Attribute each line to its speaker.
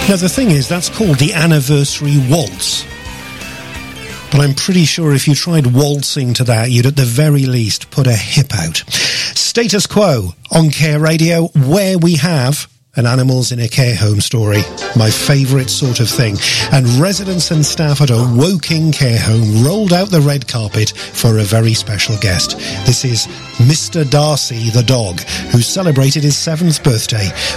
Speaker 1: Now, the thing is, that's called the anniversary waltz. But I'm pretty sure if you tried waltzing to that, you'd at the very least put a hip out. Status Quo on Care Radio, where we have an Animals in a Care Home story, my favourite sort of thing. And residents and staff at a Woking care home rolled out the red carpet for a very special guest. This is Mr. Darcy the dog, who celebrated his 7th birthday